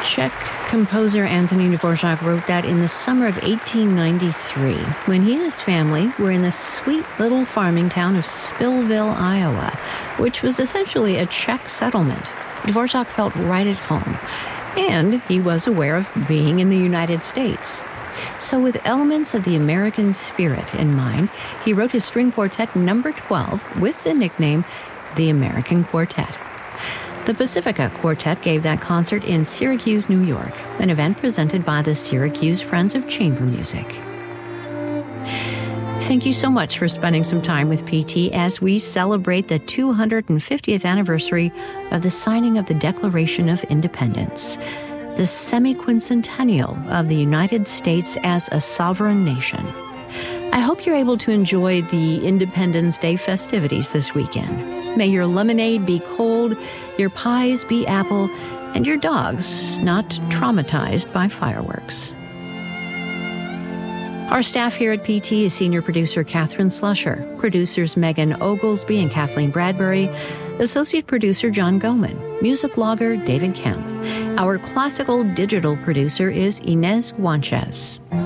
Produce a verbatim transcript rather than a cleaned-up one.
Czech composer Antonín Dvořák wrote that in the summer of eighteen ninety-three, when he and his family were in the sweet little farming town of Spillville, Iowa, which was essentially a Czech settlement. Dvořák felt right at home, and he was aware of being in the United States. So with elements of the American spirit in mind, he wrote his string quartet number twelve with the nickname The American Quartet. The Pacifica Quartet gave that concert in Syracuse, New York, an event presented by the Syracuse Friends of Chamber Music. Thank you so much for spending some time with P T as we celebrate the two hundred fiftieth anniversary of the signing of the Declaration of Independence, the semi-quincentennial of the United States as a sovereign nation. I hope you're able to enjoy the Independence Day festivities this weekend. May your lemonade be cold, your pies be apple, and your dogs not traumatized by fireworks. Our staff here at P T is senior producer Catherine Slusher, producers Megan Oglesby and Kathleen Bradbury, associate producer John Goman, music blogger David Kemp. Our classical digital producer is Inez Guanches.